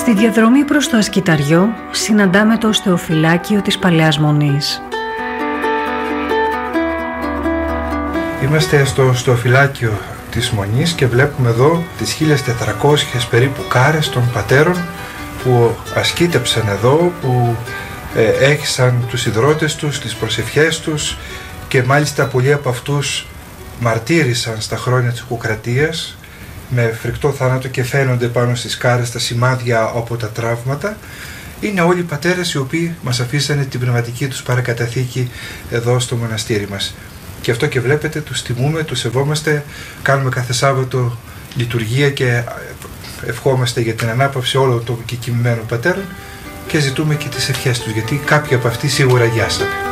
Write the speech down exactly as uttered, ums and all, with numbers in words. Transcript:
Στη διαδρομή προς το Ασκηταριό συναντάμε το οστεοφυλάκιο της Παλαιάς Μονής. Είμαστε στο οστεοφυλάκιο της Μονής και βλέπουμε εδώ τις χίλιες τετρακόσιες περίπου κάρες των πατέρων που ασκήτεψαν εδώ, που ε, έχισαν τους ιδρώτες τους, τις προσευχές τους και μάλιστα πολλοί από αυτούς μαρτύρησαν στα χρόνια της Ιπποκρατίας με φρικτό θάνατο και φαίνονται πάνω στις κάρες τα σημάδια από τα τραύματα. Είναι όλοι οι πατέρες οι οποίοι μας αφήσανε την πνευματική τους παρακαταθήκη εδώ στο μοναστήρι μας. Και αυτό και βλέπετε, τους τιμούμε, τους σεβόμαστε, κάνουμε κάθε Σάββατο λειτουργία και ευχόμαστε για την ανάπαυση όλων των κεκοιμημένων πατέρων και ζητούμε και τις ευχές τους, γιατί κάποιοι από αυτοί σίγουρα γιάσανε.